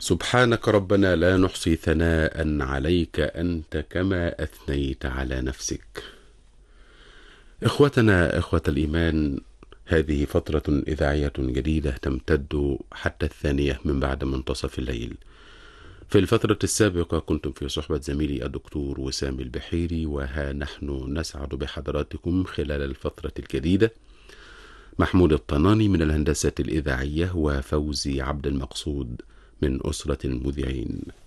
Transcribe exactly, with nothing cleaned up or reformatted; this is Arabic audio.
سبحانك ربنا لا نحصي ثناء عليك أنت كما أثنيت على نفسك. إخوتنا إخوة الإيمان، هذه فترة إذاعية جديدة تمتد حتى الثانية من بعد منتصف الليل. في الفترة السابقة كنتم في صحبة زميلي الدكتور وسام البحيري، وها نحن نسعد بحضراتكم خلال الفترة الجديدة. محمود الطناني من الهندسة الإذاعية، وفوزي عبد المقصود من أسرة المذيعين.